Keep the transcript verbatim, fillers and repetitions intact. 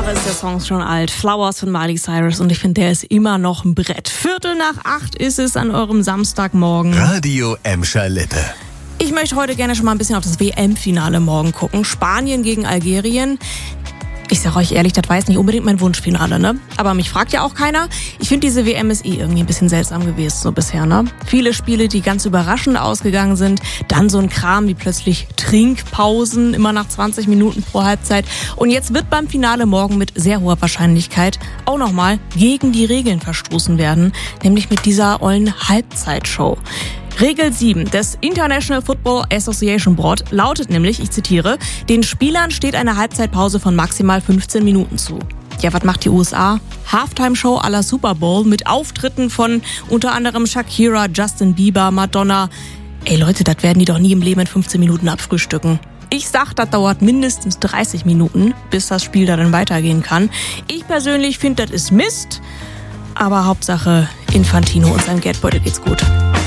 Jahre ist der Song schon alt. Flowers von Miley Cyrus und ich finde, der ist immer noch ein Brett. Viertel nach acht ist es an eurem Samstagmorgen. Radio Emscher Lippe. Ich möchte heute gerne schon mal ein bisschen auf das W M-Finale morgen gucken. Spanien gegen Algerien. Ich sage euch ehrlich, das war jetzt nicht unbedingt mein Wunschfinale, ne? Aber mich fragt ja auch keiner. Ich finde, diese W M ist eh irgendwie ein bisschen seltsam gewesen so bisher, ne? Viele Spiele, die ganz überraschend ausgegangen sind. Dann so ein Kram wie plötzlich Trinkpausen, immer nach zwanzig Minuten pro Halbzeit. Und jetzt wird beim Finale morgen mit sehr hoher Wahrscheinlichkeit auch nochmal gegen die Regeln verstoßen werden. Nämlich mit dieser ollen Halbzeitshow. Regel sieben des International Football Association Board lautet nämlich, ich zitiere, den Spielern steht eine Halbzeitpause von maximal fünfzehn Minuten zu. Ja, was macht die U S A? Halftime-Show à la Super Bowl mit Auftritten von unter anderem Shakira, Justin Bieber, Madonna. Ey Leute, das werden die doch nie im Leben in fünfzehn Minuten abfrühstücken. Ich sag, das dauert mindestens dreißig Minuten, bis das Spiel dann weitergehen kann. Ich persönlich finde, das ist Mist. Aber Hauptsache Infantino und seinem Geldbeutel geht's gut.